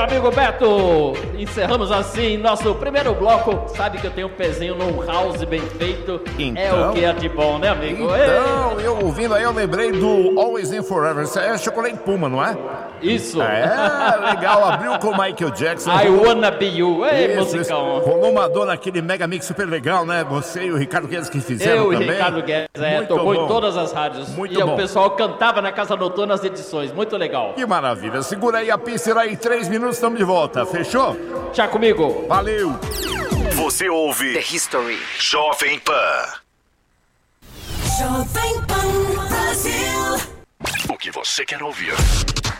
amigo Beto, encerramos assim nosso primeiro bloco. Sabe que eu tenho um pezinho num house bem feito. Então, é o que é de bom, né, amigo? Então, eu ouvindo aí, eu lembrei do Always and Forever. Isso é Chocolate Puma, não é? Isso. É, legal. Abriu com o Michael Jackson. I Wanna Be You. Ei, musicão. Rolou uma dona naquele mega mix super legal, né? Você e o Ricardo Guedes que fizeram também. Eu e Ricardo Guedes, tocou em todas as rádios. Muito e bom. O pessoal cantava na Casa Noturna nas edições. Muito legal. Que maravilha. Segura aí a pista e aí 3 minutos estamos de volta. Fechou? Tchau comigo. Valeu. Você ouve The History. Jovem Pan. Jovem Pan Brasil. O que você quer ouvir?